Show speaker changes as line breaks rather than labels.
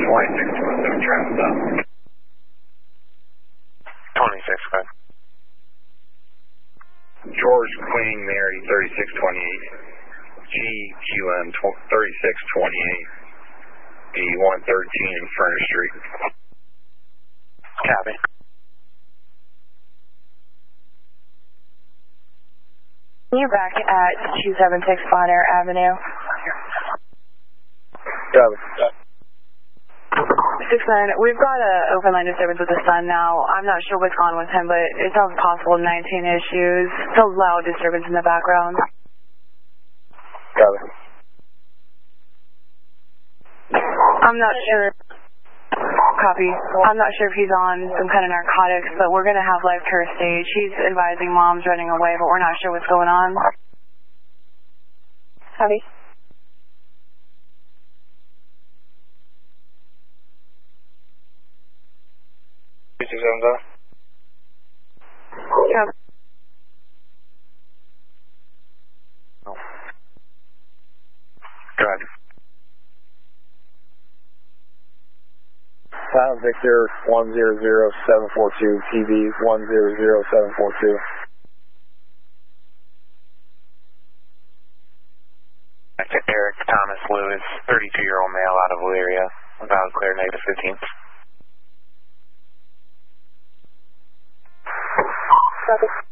Flight 617 travels up.
26, go ahead.
George Queen Mary 3628. GQM 3628. B113 in Furnace Street.
Copy.
You're back at 276 Bon Air Avenue.
Copy.
69, we've got an open line disturbance with the sun now. I'm not sure what's gone with him, but it sounds possible 19 issues. It's a loud disturbance in the background.
Copy.
I'm not sure. Copy. I'm not sure if he's on some kind of narcotics, but we're going to have live tour stage. He's advising mom's running away, but we're not sure what's going on. Copy. Copy.
Go ahead.
Silent Victor 100742, TV 100742.
Back to Eric Thomas Lewis, 32-year-old male out of Elyria, valid clear negative 15th.
Copy.